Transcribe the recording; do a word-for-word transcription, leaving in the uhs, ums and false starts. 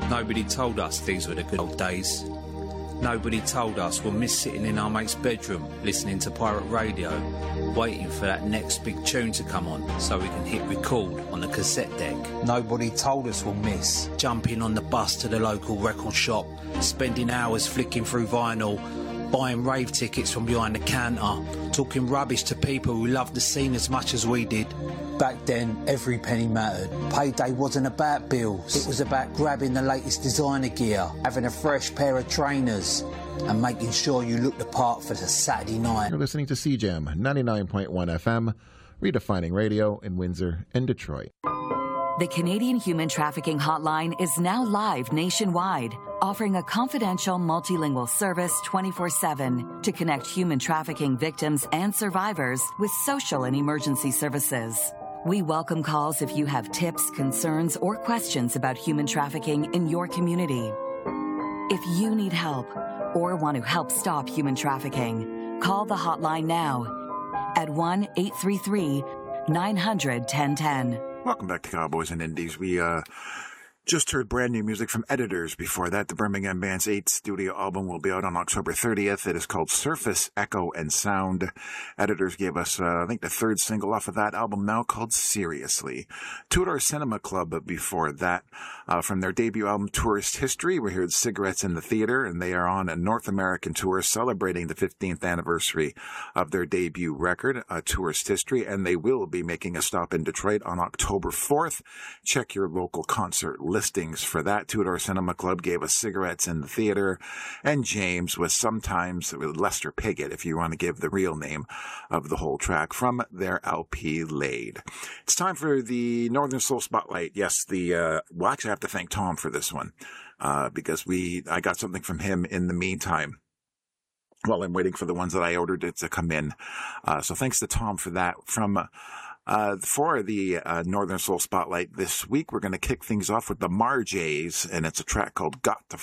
Nobody told us these were the good old days. Nobody told us we'll miss sitting in our mate's bedroom, listening to pirate radio, waiting for that next big tune to come on so we can hit record on the cassette deck. Nobody told us we'll miss jumping on the bus to the local record shop, spending hours flicking through vinyl, buying rave tickets from behind the counter, talking rubbish to people who loved the scene as much as we did. Back then, every penny mattered. Payday wasn't about bills. It was about grabbing the latest designer gear, having a fresh pair of trainers, and making sure you looked the part for the Saturday night. You're listening to C J M ninety-nine point one F M, redefining radio in Windsor and Detroit. The Canadian Human Trafficking Hotline is now live nationwide, offering a confidential multilingual service twenty-four seven to connect human trafficking victims and survivors with social and emergency services. We welcome calls if you have tips, concerns, or questions about human trafficking in your community. If you need help or want to help stop human trafficking, call the hotline now at one eight three three, nine hundred, ten ten. Welcome back to Cowboys and Indies. We uh, just heard brand new music from Editors. Before that, the Birmingham Band's eighth studio album will be out on October thirtieth. It is called Surface, Echo, and Sound. Editors gave us, uh, I think, the third single off of that album now called Seriously. Two Door Cinema Club before that. Uh, from their debut album, Tourist History, we heard Cigarettes in the Theater, and they are on a North American tour celebrating the fifteenth anniversary of their debut record, uh, Tourist History, and they will be making a stop in Detroit on October fourth. Check your local concert listings for that. Two Door Cinema Club gave us Cigarettes in the Theater, and James was Sometimes with Lester Piggott, if you want to give the real name of the whole track, from their L P Laid. It's time for the Northern Soul Spotlight. Yes, the, uh, well, actually I have to thank Tom for this one, uh, because we, I got something from him in the meantime while I'm waiting for the ones that I ordered it to come in. Uh, so thanks to Tom for that. From, uh, Uh, for the uh, Northern Soul Spotlight this week, we're going to kick things off with the Marjays, and it's a track called Got to